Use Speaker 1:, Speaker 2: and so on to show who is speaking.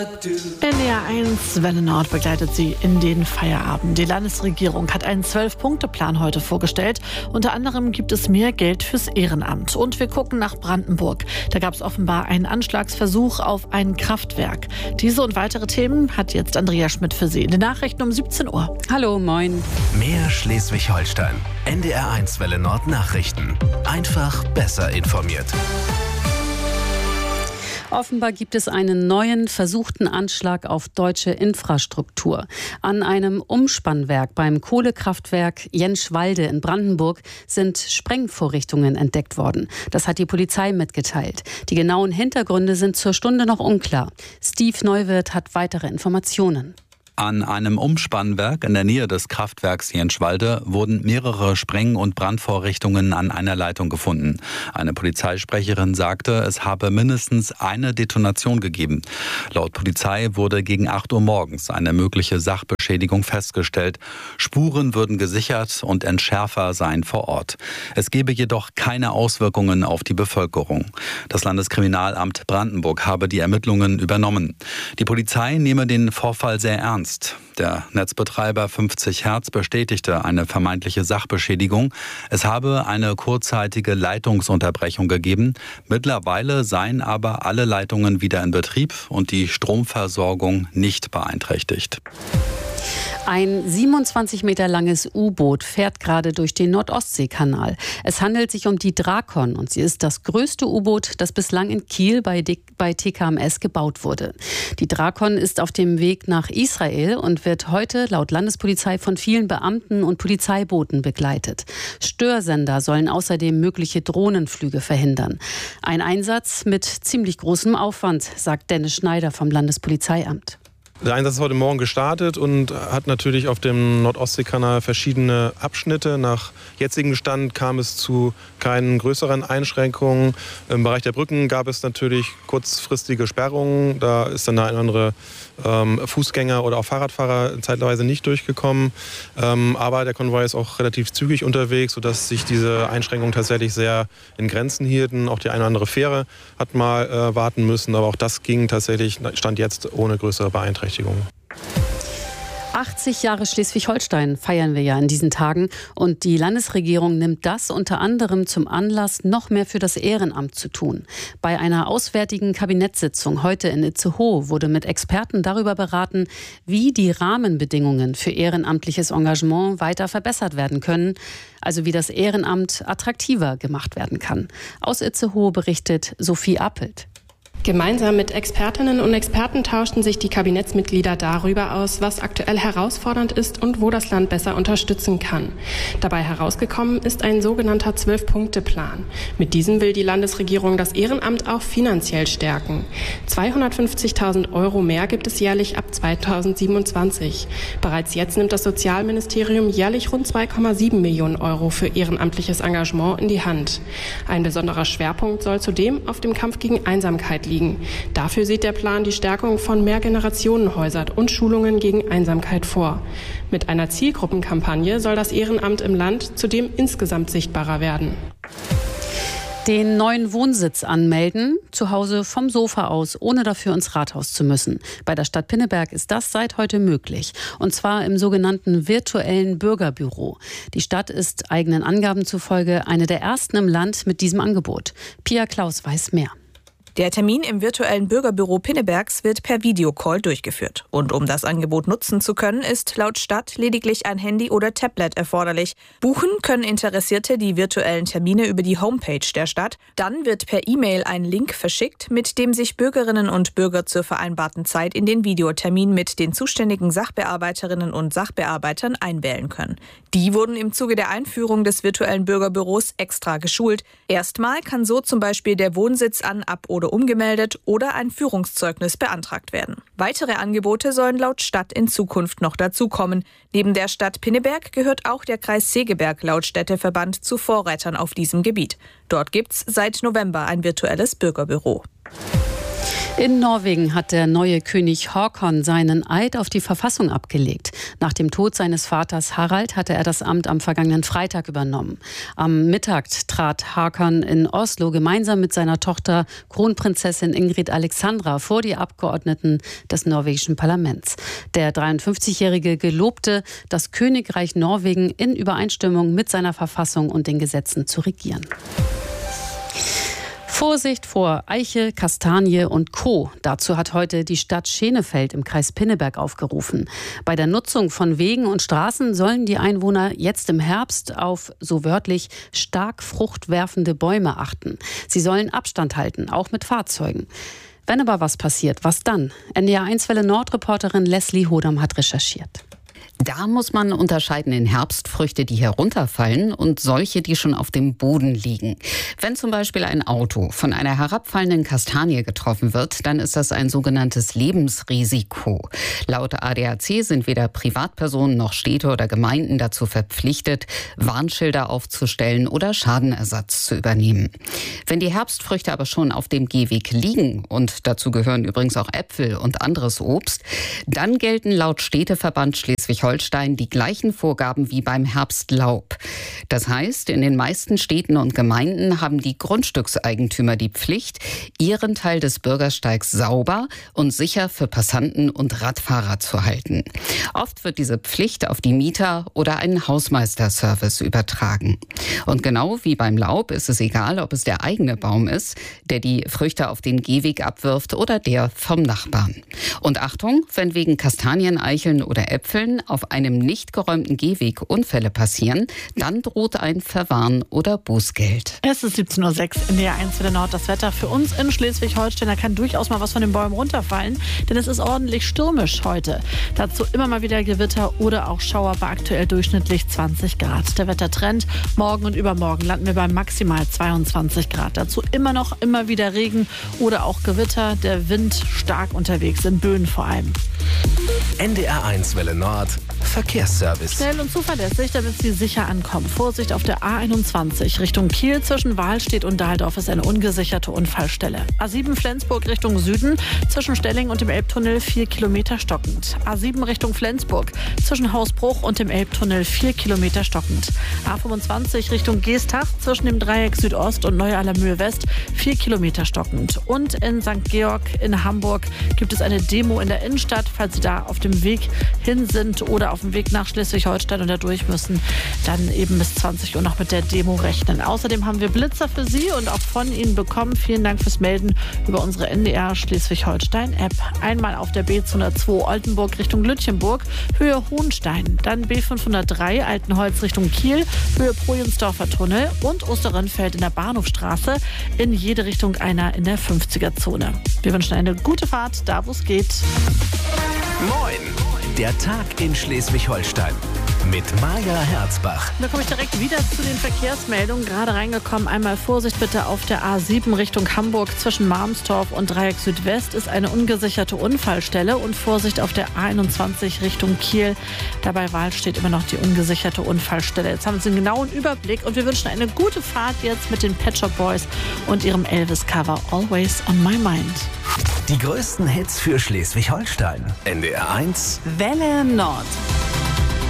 Speaker 1: NDR 1 Welle Nord begleitet Sie in den Feierabend. Die Landesregierung hat einen 12-Punkte-Plan heute vorgestellt. Unter anderem gibt es mehr Geld fürs Ehrenamt. Und wir gucken nach Brandenburg. Da gab es offenbar einen Anschlagsversuch auf ein Kraftwerk. Diese und weitere Themen hat jetzt Andrea Schmidt für Sie in den Nachrichten um 17 Uhr.
Speaker 2: Hallo, moin.
Speaker 3: Mehr Schleswig-Holstein. NDR 1 Welle Nord Nachrichten. Einfach besser informiert.
Speaker 2: Offenbar gibt es einen neuen versuchten Anschlag auf deutsche Infrastruktur. An einem Umspannwerk beim Kohlekraftwerk Jenschwalde in Brandenburg sind Sprengvorrichtungen entdeckt worden. Das hat die Polizei mitgeteilt. Die genauen Hintergründe sind zur Stunde noch unklar. Steve Neuwirth hat weitere Informationen.
Speaker 4: An einem Umspannwerk in der Nähe des Kraftwerks Jenschwalde wurden mehrere Spreng- und Brandvorrichtungen an einer Leitung gefunden. Eine Polizeisprecherin sagte, es habe mindestens eine Detonation gegeben. Laut Polizei wurde gegen 8 Uhr morgens eine mögliche Sachbeschädigung festgestellt. Spuren würden gesichert und Entschärfer seien vor Ort. Es gebe jedoch keine Auswirkungen auf die Bevölkerung. Das Landeskriminalamt Brandenburg habe die Ermittlungen übernommen. Die Polizei nehme den Vorfall sehr ernst. Der Netzbetreiber 50 Hertz bestätigte eine vermeintliche Sachbeschädigung. Es habe eine kurzzeitige Leitungsunterbrechung gegeben. Mittlerweile seien aber alle Leitungen wieder in Betrieb und die Stromversorgung nicht beeinträchtigt.
Speaker 2: Ein 27 Meter langes U-Boot fährt gerade durch den Nordostseekanal. Es handelt sich um die Drakon und sie ist das größte U-Boot, das bislang in Kiel bei TKMS gebaut wurde. Die Drakon ist auf dem Weg nach Israel und wird heute laut Landespolizei von vielen Beamten und Polizeibooten begleitet. Störsender sollen außerdem mögliche Drohnenflüge verhindern. Ein Einsatz mit ziemlich großem Aufwand, sagt Dennis Schneider vom Landespolizeiamt.
Speaker 5: Der Einsatz ist heute Morgen gestartet und hat natürlich auf dem Nordostseekanal verschiedene Abschnitte. Nach jetzigem Stand kam es zu keinen größeren Einschränkungen. Im Bereich der Brücken gab es natürlich kurzfristige Sperrungen. Da ist dann der eine oder andere Fußgänger oder auch Fahrradfahrer zeitweise nicht durchgekommen. Aber der Konvoi ist auch relativ zügig unterwegs, sodass sich diese Einschränkungen tatsächlich sehr in Grenzen hielten. Auch die eine oder andere Fähre hat mal warten müssen. Aber auch das ging tatsächlich, stand jetzt, ohne größere Beeinträchtigungen.
Speaker 2: 80 Jahre Schleswig-Holstein feiern wir ja in diesen Tagen und die Landesregierung nimmt das unter anderem zum Anlass, noch mehr für das Ehrenamt zu tun. Bei einer auswärtigen Kabinettssitzung heute in Itzehoe wurde mit Experten darüber beraten, wie die Rahmenbedingungen für ehrenamtliches Engagement weiter verbessert werden können, also wie das Ehrenamt attraktiver gemacht werden kann. Aus Itzehoe berichtet Sophie Appelt.
Speaker 6: Gemeinsam mit Expertinnen und Experten tauschten sich die Kabinettsmitglieder darüber aus, was aktuell herausfordernd ist und wo das Land besser unterstützen kann. Dabei herausgekommen ist ein sogenannter 12-Punkte-Plan. Mit diesem will die Landesregierung das Ehrenamt auch finanziell stärken. 250.000 € mehr gibt es jährlich ab 2027. Bereits jetzt nimmt das Sozialministerium jährlich rund 2,7 Millionen € für ehrenamtliches Engagement in die Hand. Ein besonderer Schwerpunkt soll zudem auf dem Kampf gegen Einsamkeit liegen. Dafür sieht der Plan die Stärkung von Mehrgenerationenhäusern und Schulungen gegen Einsamkeit vor. Mit einer Zielgruppenkampagne soll das Ehrenamt im Land zudem insgesamt sichtbarer werden.
Speaker 2: Den neuen Wohnsitz anmelden, zu Hause vom Sofa aus, ohne dafür ins Rathaus zu müssen. Bei der Stadt Pinneberg ist das seit heute möglich. Und zwar im sogenannten virtuellen Bürgerbüro. Die Stadt ist eigenen Angaben zufolge eine der ersten im Land mit diesem Angebot. Pia Klaus weiß mehr.
Speaker 7: Der Termin im virtuellen Bürgerbüro Pinnebergs wird per Videocall durchgeführt. Und um das Angebot nutzen zu können, ist laut Stadt lediglich ein Handy oder Tablet erforderlich. Buchen können Interessierte die virtuellen Termine über die Homepage der Stadt. Dann wird per E-Mail ein Link verschickt, mit dem sich Bürgerinnen und Bürger zur vereinbarten Zeit in den Videotermin mit den zuständigen Sachbearbeiterinnen und Sachbearbeitern einwählen können. Die wurden im Zuge der Einführung des virtuellen Bürgerbüros extra geschult. Erstmal kann so zum Beispiel der Wohnsitz ab- oder umgemeldet oder ein Führungszeugnis beantragt werden. Weitere Angebote sollen laut Stadt in Zukunft noch dazukommen. Neben der Stadt Pinneberg gehört auch der Kreis Segeberg laut Städteverband zu Vorreitern auf diesem Gebiet. Dort gibt's seit November ein virtuelles Bürgerbüro.
Speaker 2: In Norwegen hat der neue König Håkon seinen Eid auf die Verfassung abgelegt. Nach dem Tod seines Vaters Harald hatte er das Amt am vergangenen Freitag übernommen. Am Mittag trat Håkon in Oslo gemeinsam mit seiner Tochter Kronprinzessin Ingrid Alexandra vor die Abgeordneten des norwegischen Parlaments. Der 53-Jährige gelobte, das Königreich Norwegen in Übereinstimmung mit seiner Verfassung und den Gesetzen zu regieren. Vorsicht vor Eiche, Kastanie und Co. Dazu hat heute die Stadt Schenefeld im Kreis Pinneberg aufgerufen. Bei der Nutzung von Wegen und Straßen sollen die Einwohner jetzt im Herbst auf, so wörtlich, stark fruchtwerfende Bäume achten. Sie sollen Abstand halten, auch mit Fahrzeugen. Wenn aber was passiert, was dann? NDR 1 Welle Nord-Reporterin Leslie Hodam hat recherchiert.
Speaker 8: Da muss man unterscheiden in Herbstfrüchte, die herunterfallen und solche, die schon auf dem Boden liegen. Wenn zum Beispiel ein Auto von einer herabfallenden Kastanie getroffen wird, dann ist das ein sogenanntes Lebensrisiko. Laut ADAC sind weder Privatpersonen noch Städte oder Gemeinden dazu verpflichtet, Warnschilder aufzustellen oder Schadenersatz zu übernehmen. Wenn die Herbstfrüchte aber schon auf dem Gehweg liegen, und dazu gehören übrigens auch Äpfel und anderes Obst, dann gelten laut Städteverband Schleswig-Holstein die gleichen Vorgaben wie beim Herbstlaub. Das heißt, in den meisten Städten und Gemeinden haben die Grundstückseigentümer die Pflicht, ihren Teil des Bürgersteigs sauber und sicher für Passanten und Radfahrer zu halten. Oft wird diese Pflicht auf die Mieter oder einen Hausmeisterservice übertragen. Und genau wie beim Laub ist es egal, ob es der eigene Baum ist, der die Früchte auf den Gehweg abwirft, oder der vom Nachbarn. Und Achtung, wenn wegen Kastanien, Eicheln oder Äpfeln auf einem nicht geräumten Gehweg Unfälle passieren, dann droht ein Verwarn oder Bußgeld.
Speaker 1: Es ist 17:06 Uhr, NDR 1 Welle Nord. Das Wetter für uns in Schleswig-Holstein, da kann durchaus mal was von den Bäumen runterfallen, denn es ist ordentlich stürmisch heute. Dazu immer mal wieder Gewitter oder auch Schauer bei aktuell durchschnittlich 20 Grad. Der Wettertrend: morgen und übermorgen landen wir bei maximal 22 Grad. Dazu immer wieder Regen oder auch Gewitter. Der Wind stark unterwegs, in Böen vor allem.
Speaker 3: NDR 1 Welle Nord Verkehrsservice.
Speaker 1: Schnell und zuverlässig, damit Sie sicher ankommen. Vorsicht auf der A21 Richtung Kiel zwischen Wahlstedt und Dahldorf ist eine ungesicherte Unfallstelle. A7 Flensburg Richtung Süden zwischen Stelling und dem Elbtunnel 4 Kilometer stockend. A7 Richtung Flensburg zwischen Hausbruch und dem Elbtunnel 4 Kilometer stockend. A25 Richtung Geestach zwischen dem Dreieck Südost und Neu-Allermühe West 4 Kilometer stockend. Und in St. Georg in Hamburg gibt es eine Demo in der Innenstadt. Falls Sie da auf dem Weg hin sind oder auf dem Weg nach Schleswig-Holstein und da durch müssen, dann eben bis 20 Uhr noch mit der Demo rechnen. Außerdem haben wir Blitzer für Sie und auch von Ihnen bekommen. Vielen Dank fürs Melden über unsere NDR Schleswig-Holstein-App. Einmal auf der B202 Oldenburg Richtung Lütchenburg, Höhe Hohenstein. Dann B503 Altenholz Richtung Kiel, Höhe Projensdorfer Tunnel und Osterrönfeld in der Bahnhofstraße. In jede Richtung einer in der 50er-Zone. Wir wünschen eine gute Fahrt, da wo es geht.
Speaker 3: Moin! Der Tag in Schleswig-Holstein mit Maja Herzbach.
Speaker 1: Da komme ich direkt wieder zu den Verkehrsmeldungen. Gerade reingekommen. Einmal Vorsicht bitte auf der A7 Richtung Hamburg zwischen Malmstorf und Dreieck Südwest ist eine ungesicherte Unfallstelle. Und Vorsicht auf der A21 Richtung Kiel. Dabei Wahlstedt immer noch die ungesicherte Unfallstelle. Jetzt haben Sie einen genauen Überblick und wir wünschen eine gute Fahrt jetzt mit den Pet Shop Boys und ihrem Elvis-Cover Always on My Mind.
Speaker 3: Die größten Hits für Schleswig-Holstein. NDR 1
Speaker 1: Welle Nord.